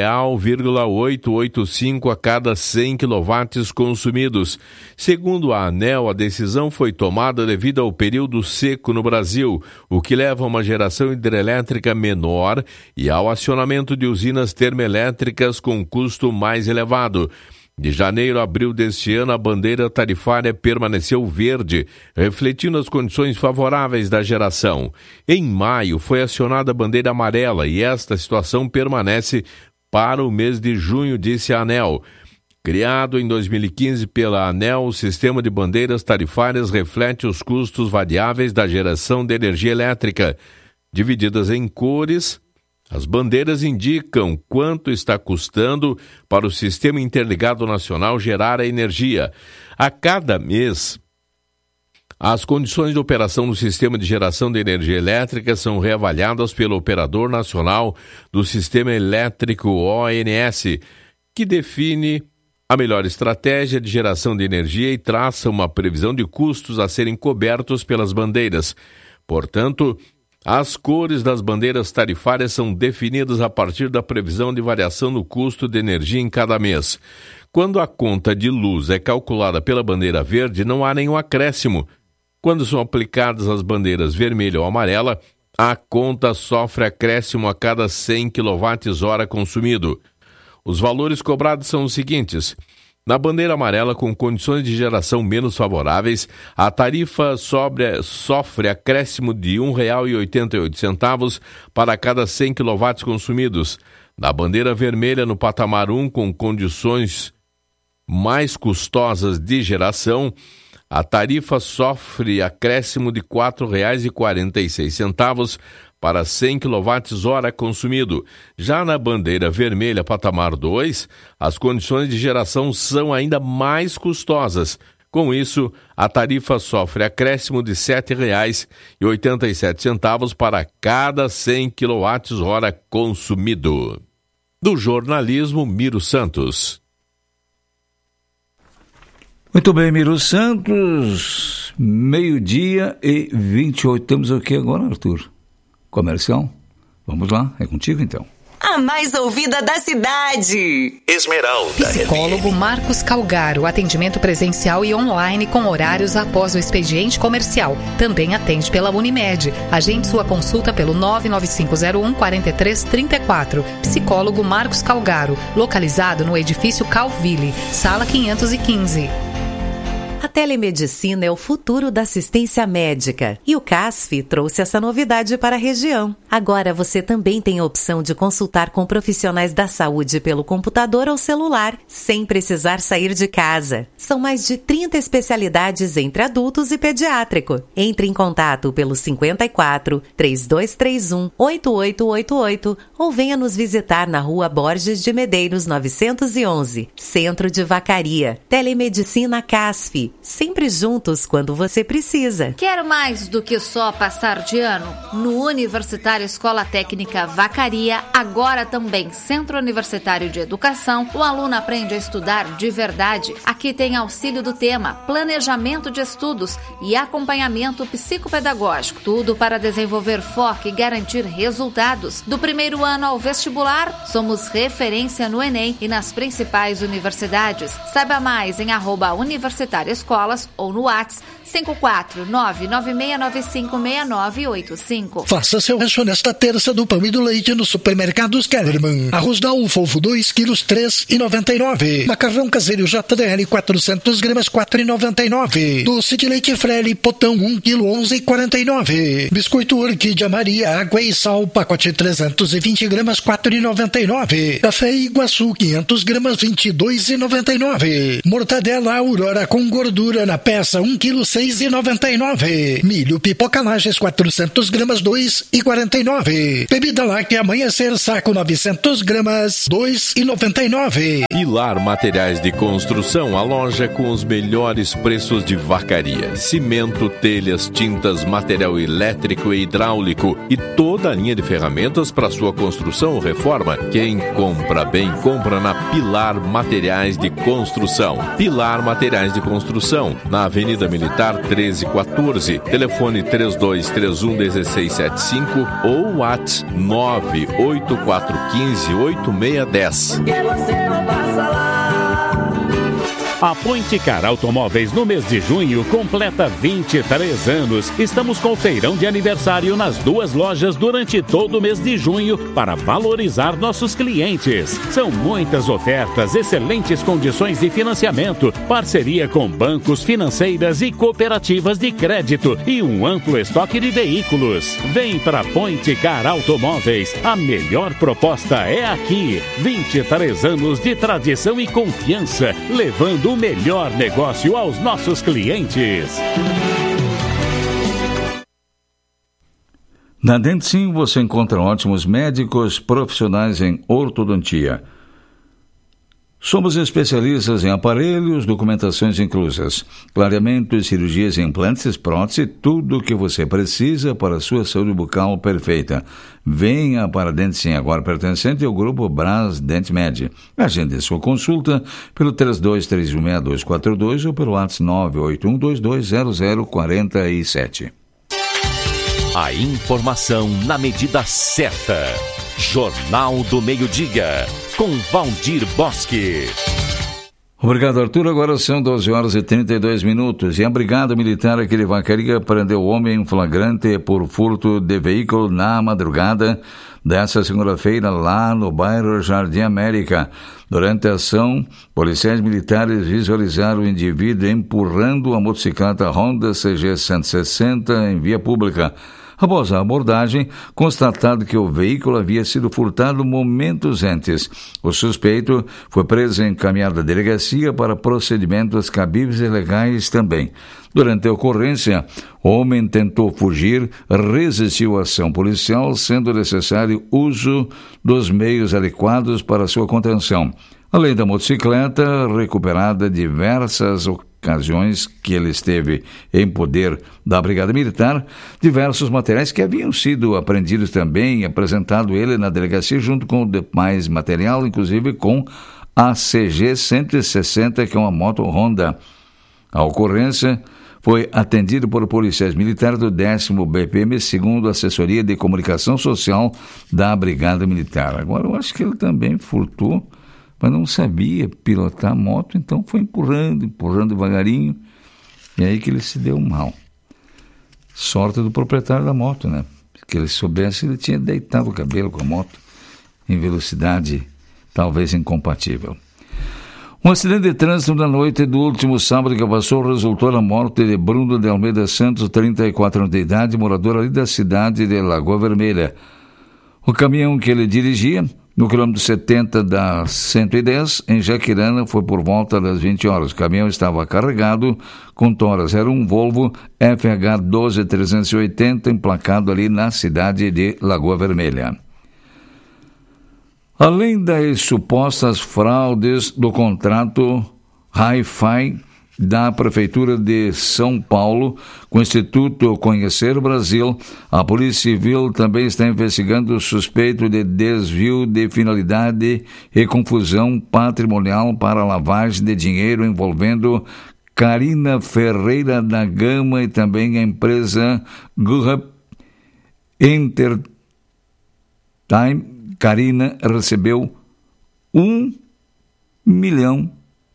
S13: 1,885 a cada 100 kW consumidos. Segundo a ANEEL, a decisão foi tomada devido ao período seco no Brasil, o que leva a uma geração hidrelétrica menor e ao acionamento de usinas termoelétricas com custo mais elevado. De janeiro a abril deste ano, a bandeira tarifária permaneceu verde, refletindo as condições favoráveis da geração. Em maio, foi acionada a bandeira amarela e esta situação permanece para o mês de junho, disse a ANEEL. Criado em 2015 pela ANEEL, o sistema de bandeiras tarifárias reflete os custos variáveis da geração de energia elétrica. Divididas em cores, as bandeiras indicam quanto está custando para o Sistema Interligado Nacional gerar a energia. A cada mês, as condições de operação do Sistema de Geração de Energia Elétrica são reavaliadas pelo Operador Nacional do Sistema Elétrico, ONS, que define a melhor estratégia de geração de energia e traça uma previsão de custos a serem cobertos pelas bandeiras. Portanto, as cores das bandeiras tarifárias são definidas a partir da previsão de variação no custo de energia em cada mês. Quando a conta de luz é calculada pela bandeira verde, não há nenhum acréscimo. Quando são aplicadas as bandeiras vermelha ou amarela, a conta sofre acréscimo a cada 100 kWh consumido. Os valores cobrados são os seguintes. Na bandeira amarela, com condições de geração menos favoráveis, a tarifa sofre acréscimo de R$ 1,88 para cada 100 kW consumidos. Na bandeira vermelha, no patamar 1, com condições mais custosas de geração, a tarifa sofre acréscimo de R$ 4,46 para 100 kWh consumido. Já na bandeira vermelha, patamar 2, as condições de geração são ainda mais custosas. Com isso, a tarifa sofre acréscimo de R$ 7,87 para cada 100 kWh consumido. Do jornalismo, Miro Santos.
S21: Muito bem, Miro Santos, 12:28. Temos o que agora, Arthur? Comercial? Vamos lá, é contigo então.
S3: A mais ouvida da cidade.
S4: Esmeralda.
S5: Psicólogo Marcos Calgaro. Atendimento presencial e online com horários após o expediente comercial. Também atende pela Unimed. Agende sua consulta pelo 99501-4334. Psicólogo Marcos Calgaro. Localizado no edifício Calville, sala 515.
S9: A telemedicina é o futuro da assistência médica e o CASF trouxe essa novidade para a região. Agora você também tem a opção de consultar com profissionais da saúde pelo computador ou celular, sem precisar sair de casa. São mais de 30 especialidades entre adultos e pediátrico. Entre em contato pelo 54 3231 8888 ou venha nos visitar na Rua Borges de Medeiros 911, Centro de Vacaria. Telemedicina CASF. Unimed, sempre juntos quando você precisa.
S6: Quer mais do que só passar de ano? No Universitário Escola Técnica Vacaria, agora também Centro Universitário de Educação, o aluno aprende a estudar de verdade. Aqui tem auxílio do tema, planejamento de estudos e acompanhamento psicopedagógico. Tudo para desenvolver foco e garantir resultados. Do primeiro ano ao vestibular, somos referência no Enem e nas principais universidades. Saiba mais em @Universitário Escolas ou no WhatsApp 54996956985.
S7: Faça seu rancho nesta terça do pão e do leite nos supermercados Kellerman. Arroz da Ufofo 2 quilos R$3,99. Macarrão caseiro JDL 400 gramas R$4,99. Doce de leite Frele potão 1 quilo R$11,49. Biscoito Orquídea Maria água e sal pacote 320 gramas R$4,99. Café Iguaçu 500 gramas R$22,99. Mortadela Aurora com gordura na peça 1 quilo R$6,99. Milho Pipoca Lages 400 gramas R$2,49. Bebida Láctea Amanhecer saco 900 gramas R$2,99.
S13: Pilar Materiais de Construção, a loja com os melhores preços de Vacaria. Cimento, telhas, tintas, material elétrico e hidráulico e toda a linha de ferramentas para sua construção ou reforma. Quem compra bem, compra na Pilar Materiais de Construção. Pilar Materiais de Construção, na Avenida Militar 1314, telefone 3231-1675 ou WhatsApp 98415-8610.
S8: A Ponte Car Automóveis no mês de junho completa 23 anos. Estamos com feirão de aniversário nas duas lojas durante todo o mês de junho para valorizar nossos clientes. São muitas ofertas, excelentes condições de financiamento, parceria com bancos, financeiras e cooperativas de crédito e um amplo estoque de veículos. Vem para Ponte Car Automóveis. A melhor proposta é aqui. 23 anos de tradição e confiança, levando o melhor negócio aos nossos clientes.
S21: Na Dentim você encontra ótimos médicos profissionais em ortodontia. Somos especialistas em aparelhos, documentações inclusas, clareamento, cirurgias, implantes, prótese, tudo o que você precisa para a sua saúde bucal perfeita. Venha para a Dentim, agora pertencente ao grupo Braz Dentmed. Agende sua consulta pelo 32316242 ou pelo WhatsApp 981220047.
S18: A informação na medida certa. Jornal do Meio-Dia, com Valdir Bosque.
S21: Obrigado, Arthur. Agora são 12h32. E a Brigada Militar aqui de Vacaria prendeu homem em flagrante por furto de veículo na madrugada dessa segunda-feira lá no bairro Jardim América. Durante a ação, policiais militares visualizaram o indivíduo empurrando a motocicleta Honda CG 160 em via pública. Após a abordagem, constatado que o veículo havia sido furtado momentos antes. O suspeito foi preso e encaminhado à delegacia para procedimentos cabíveis e legais também. Durante a ocorrência, o homem tentou fugir, resistiu à ação policial, sendo necessário uso dos meios adequados para sua contenção. Além da motocicleta, recuperada diversas ocasiões que ele esteve em poder da Brigada Militar, diversos materiais que haviam sido apreendidos também, apresentado ele na delegacia junto com demais material, inclusive com a CG 160, que é uma moto Honda. A ocorrência foi atendida por policiais militares do 10º BPM, segundo a Assessoria de Comunicação Social da Brigada Militar. Agora, eu acho que ele também furtou, mas não sabia pilotar a moto, então foi empurrando devagarinho, e aí que ele se deu mal. Sorte do proprietário da moto, né? Se ele soubesse, ele tinha deitado o cabelo com a moto em velocidade talvez incompatível. Um acidente de trânsito na noite do último sábado que passou resultou na morte de Bruno de Almeida Santos, 34 anos de idade, morador ali da cidade de Lagoa Vermelha. O caminhão que ele dirigia, no quilômetro 70 da 110, em Jaquirana, foi por volta das 20 horas. O caminhão estava carregado com toras. Era um Volvo FH 12380, emplacado ali na cidade de Lagoa Vermelha. Além das supostas fraudes do contrato Hi-Fi da Prefeitura de São Paulo com o Instituto Conhecer Brasil. A Polícia Civil também está investigando o suspeito de desvio de finalidade e confusão patrimonial para lavagem de dinheiro envolvendo Karina Ferreira da Gama e também a empresa Gurup Entertime. Karina recebeu 1 milhão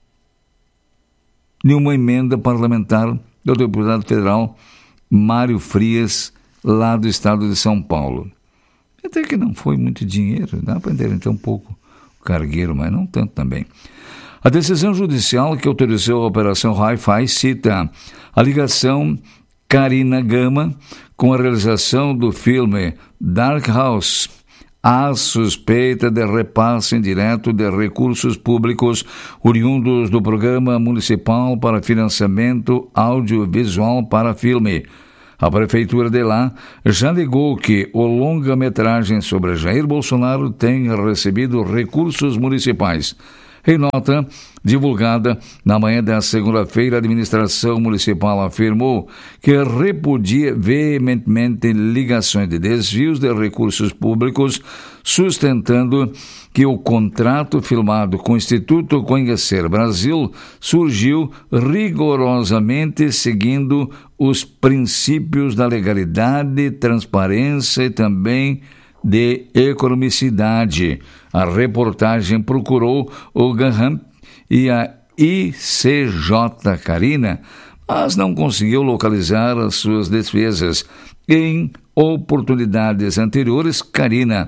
S21: de uma emenda parlamentar do deputado federal Mário Frias, lá do estado de São Paulo. Até que não foi muito dinheiro, dá para entender então um pouco o cargueiro, mas não tanto também. A decisão judicial que autorizou a Operação Hi-Fi cita a ligação Karina Gama com a realização do filme Dark House, a suspeita de repasse indireto de recursos públicos oriundos do Programa Municipal para Financiamento Audiovisual para Filme. A Prefeitura de lá já negou que o longa-metragem sobre Jair Bolsonaro tenha recebido recursos municipais. Em nota divulgada na manhã da segunda-feira, a administração municipal afirmou que repudia veementemente ligações de desvios de recursos públicos, sustentando que o contrato firmado com o Instituto Conhecer Brasil surgiu rigorosamente seguindo os princípios da legalidade, transparência e também de economicidade. A reportagem procurou o GAHAM e a ICJ Karina, mas não conseguiu localizar as suas despesas. Em oportunidades anteriores, Karina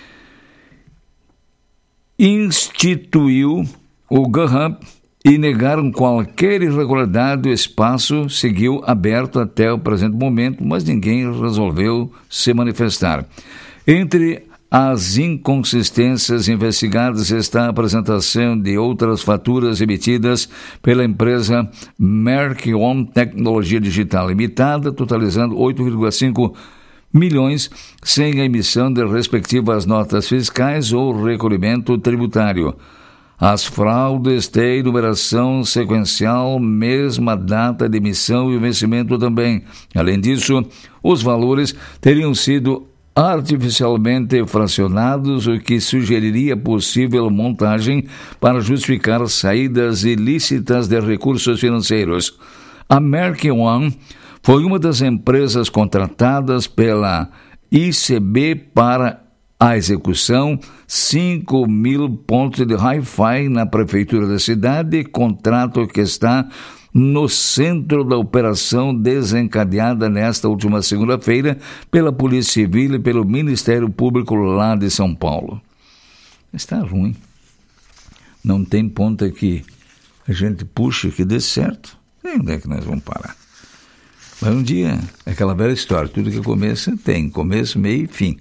S21: instituiu o GAHAM e negaram qualquer irregularidade. O espaço seguiu aberto até o presente momento, mas ninguém resolveu se manifestar. Entre as inconsistências investigadas está a apresentação de outras faturas emitidas pela empresa Merck One Tecnologia Digital Limitada, totalizando 8,5 milhões, sem a emissão de respectivas notas fiscais ou recolhimento tributário. As fraudes têm numeração sequencial, mesma data de emissão e vencimento também. Além disso, os valores teriam sido artificialmente fracionados, o que sugeriria possível montagem para justificar saídas ilícitas de recursos financeiros. A Merck One foi uma das empresas contratadas pela ICB para a execução 5.000 pontos de Hi-Fi na prefeitura da cidade, contrato que está no centro da operação desencadeada nesta última segunda-feira pela Polícia Civil e pelo Ministério Público lá de São Paulo. Está ruim. Não tem ponta que a gente puxa que dê certo. E onde é que nós vamos parar? Mas um dia, é aquela velha história, tudo que começa tem começo, meio e fim.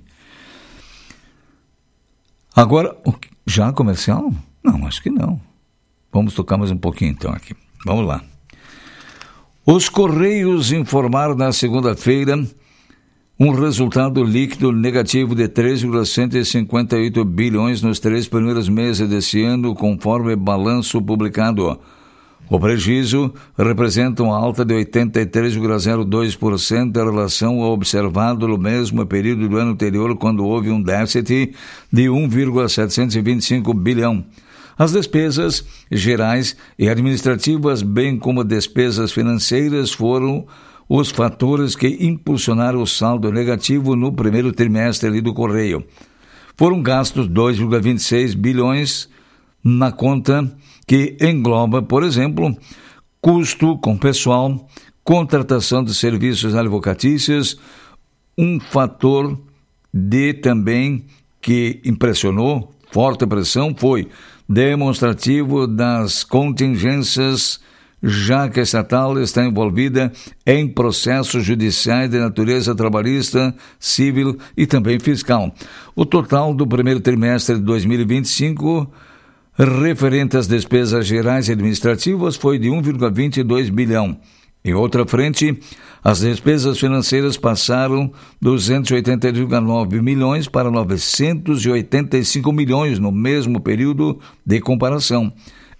S21: Agora, já comercial? Não, acho que não. Vamos tocar mais um pouquinho então aqui. Vamos lá. Os Correios informaram na segunda-feira um resultado líquido negativo de 3,158 bilhões nos 3 primeiros meses desse ano, conforme balanço publicado. O prejuízo representa uma alta de 83,02% em relação ao observado no mesmo período do ano anterior, quando houve um déficit de 1,725 bilhão. As despesas gerais e administrativas, bem como despesas financeiras, foram os fatores que impulsionaram o saldo negativo no primeiro trimestre do Correio. Foram gastos 2,26 bilhões na conta, que engloba, por exemplo, custo com pessoal, contratação de serviços advocatícios. Um fator também que impressionou, forte pressão, foi demonstrativo das contingências, já que a estatal está envolvida em processos judiciais de natureza trabalhista, civil e também fiscal. O total do primeiro trimestre de 2025, referente às despesas gerais e administrativas, foi de 1,22 bilhão. Em outra frente, as despesas financeiras passaram 280,9 milhões para 985 milhões no mesmo período de comparação.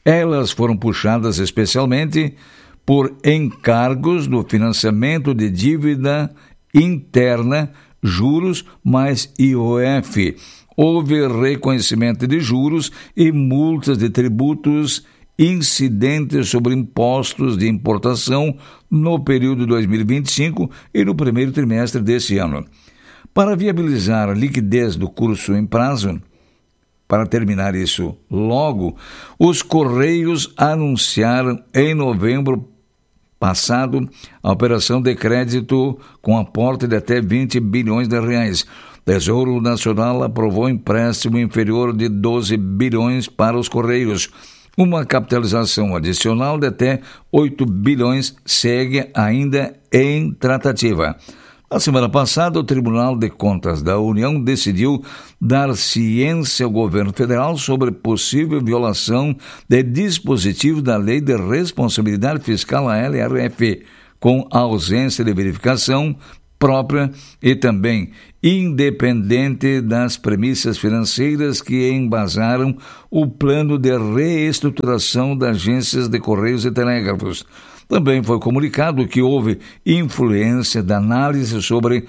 S21: Elas foram puxadas especialmente por encargos do financiamento de dívida interna, juros mais IOF. Houve reconhecimento de juros e multas de tributos incidentes sobre impostos de importação no período 2025 e no primeiro trimestre deste ano. Para viabilizar a liquidez do curso em prazo, para terminar isso logo, os Correios anunciaram em novembro passado a operação de crédito com aporte de até 20 bilhões de reais. Tesouro Nacional aprovou empréstimo inferior de 12 bilhões para os Correios. Uma capitalização adicional de até 8 bilhões segue ainda em tratativa. Na semana passada, o Tribunal de Contas da União decidiu dar ciência ao governo federal sobre possível violação de dispositivos da Lei de Responsabilidade Fiscal, a LRF, com ausência de verificação própria e também independente das premissas financeiras que embasaram o plano de reestruturação das agências de Correios e Telégrafos. Também foi comunicado que houve influência da análise sobre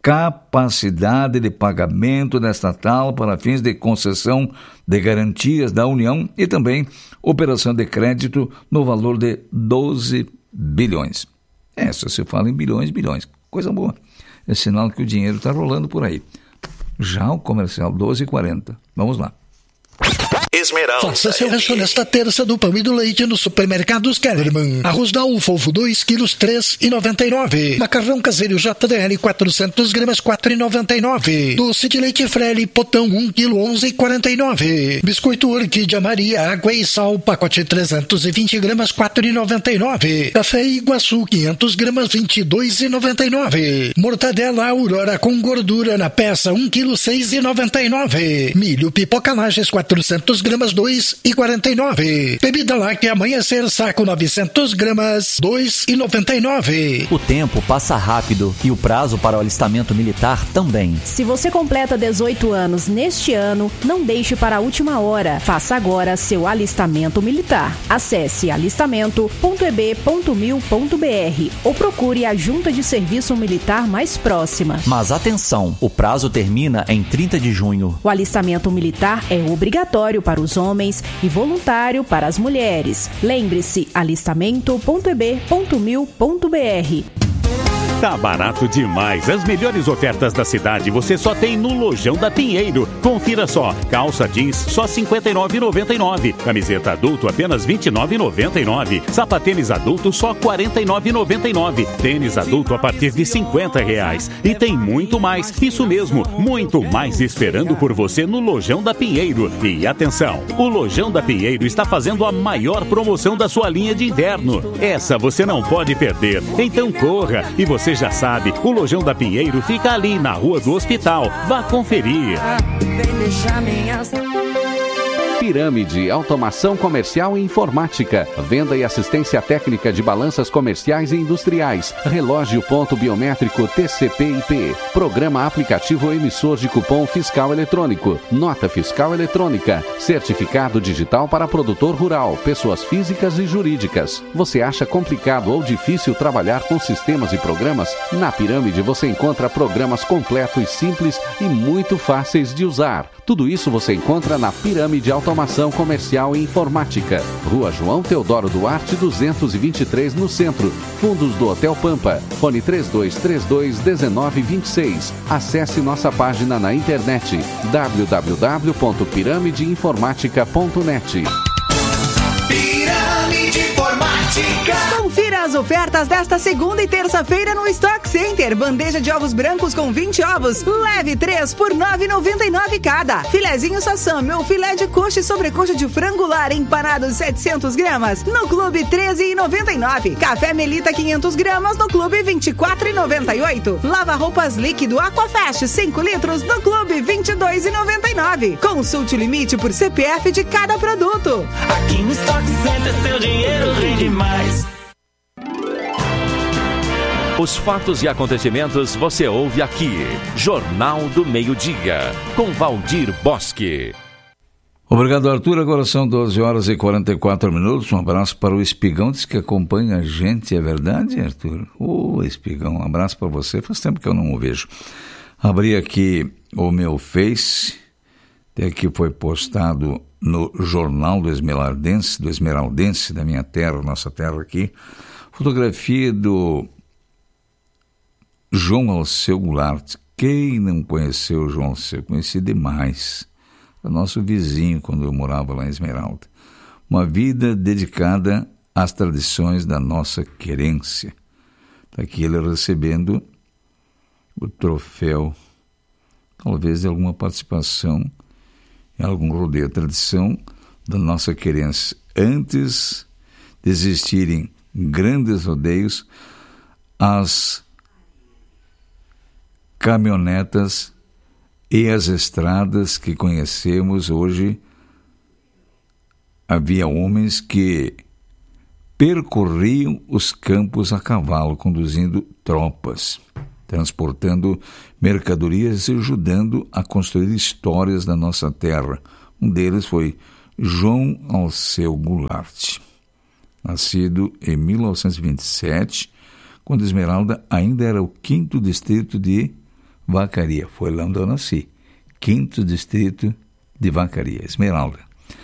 S21: capacidade de pagamento da estatal para fins de concessão de garantias da União e também operação de crédito no valor de 12 bilhões. Essa se fala em bilhões, coisa boa. É sinal que o dinheiro está rolando por aí. Já o comercial 12,40. Vamos lá.
S7: Esmeralda. Faça seu rancho nesta terça do pão e do leite nos supermercados Kellerman. Arroz da Ufo, 2 quilos, 3,99. Macarrão caseiro JDL, 400 gramas, 4,99. Doce de leite Frele, potão, 1 quilo, 11,49. Biscoito Orquídea Maria, água e sal, pacote 320 gramas, 4,99. Café Iguaçu, 500 gramas, 22,99. Mortadela Aurora com gordura na peça, 1 quilo, 6,99. Milho Pipoca Lages, 400 gramas, 2,49. Bebida Láctea Amanhecer Saco 900 gramas, 2,99.
S10: O tempo passa rápido e o prazo para o alistamento militar também.
S11: Se você completa 18 anos neste ano, não deixe para a última hora. Faça agora seu alistamento militar. Acesse alistamento.eb.mil.br ou procure a Junta de Serviço Militar mais próxima.
S10: Mas atenção, o prazo termina em 30 de junho.
S11: O alistamento militar é obrigatório para os homens e voluntário para as mulheres. Lembre-se, alistamento.eb.mil.br.
S8: Tá barato demais. As melhores ofertas da cidade você só tem no Lojão da Pinheiro. Confira só. Calça jeans só R$ 59,99. Camiseta adulto apenas R$ 29,99. Sapatênis adulto só R$ 49,99. Tênis adulto a partir de R$ 50. E tem muito mais. Isso mesmo, muito mais esperando por você no Lojão da Pinheiro. E atenção, o Lojão da Pinheiro está fazendo a maior promoção da sua linha de inverno. Essa você não pode perder. Então corra. E você já sabe, o Lojão da Pinheiro fica ali na Rua do Hospital. Vá conferir.
S12: Pirâmide, automação comercial e informática, venda e assistência técnica de balanças comerciais e industriais, relógio ponto biométrico TCP/IP, programa aplicativo emissor de cupom fiscal eletrônico, nota fiscal eletrônica, certificado digital para produtor rural, pessoas físicas e jurídicas. Você acha complicado ou difícil trabalhar com sistemas e programas? Na Pirâmide você encontra programas completos, simples e muito fáceis de usar. Tudo isso você encontra na Pirâmide Automação Comercial e Informática. Rua João Teodoro Duarte, 223, no centro. Fundos do Hotel Pampa. Fone 3232-1926. Acesse nossa página na internet www.piramideinformatica.net.
S15: Pirâmide Informática. Confira as ofertas desta segunda e terça-feira no Stock Center. Bandeja de ovos brancos com 20 ovos. Leve 3 por R$ 9,99 cada. Filezinho Sassami ou filé de coxa e sobrecoxa de frango lar empanado 700 gramas. No Clube, R$ 13,99. Café Melita 500 gramas. No Clube, R$ 24,98. Lava roupas líquido Aquafast 5 litros. No Clube, R$ 22,99. Consulte o limite por CPF de cada produto.
S16: Aqui no Stock Center seu dinheiro rende mais.
S18: Os fatos e acontecimentos você ouve aqui. Jornal do Meio-Dia, com Valdir Bosque.
S21: Obrigado, Arthur. Agora são 12 horas e 44 minutos. Um abraço para o Espigão, diz que acompanha a gente. É verdade, Arthur? Ô, Espigão, um abraço para você. Faz tempo que eu não o vejo. Abri aqui o meu Face, até que foi postado no Jornal do Esmeraldense, da minha terra, nossa terra aqui. Fotografia do João Alceu Goulart. Quem não conheceu o João Alceu? Conheci demais. É nosso vizinho quando eu morava lá em Esmeralda. Uma vida dedicada às tradições da nossa querência. Está aqui ele recebendo o troféu, talvez de alguma participação em algum rodeio. A tradição da nossa querência. Antes de existirem grandes rodeios, as caminhonetas e as estradas que conhecemos hoje, havia homens que percorriam os campos a cavalo, conduzindo tropas, transportando mercadorias e ajudando a construir histórias da nossa terra. Um deles foi João Alceu Goulart, nascido em 1927, quando Esmeralda ainda era o 5º distrito de Vacaria. Foi lá onde eu nasci. 5º distrito de Vacaria, Esmeralda.